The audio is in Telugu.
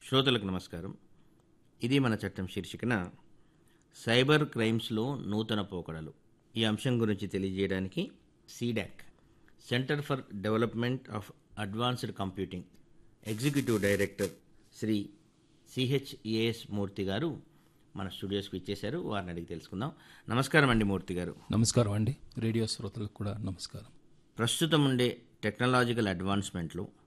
శ్రోతలకు నమస్కారం. ఇది మన చట్టం శీర్షికన సైబర్ క్రైమ్స్లో నూతన పోకడలు ఈ అంశం గురించి తెలియజేయడానికి C-DAC centre for development of advanced computing executive director Shri సిహెచ్ఏఎస్ మూర్తి గారు మన స్టూడియోస్కి ఇచ్చేశారు. వారిని అడిగి తెలుసుకుందాం. నమస్కారం అండి మూర్తి గారు. నమస్కారం అండి. రేడియో శ్రోతలకు కూడా నమస్కారం. ప్రస్తుతం ఉండే టెక్నాలజికల్ అడ్వాన్స్మెంట్లు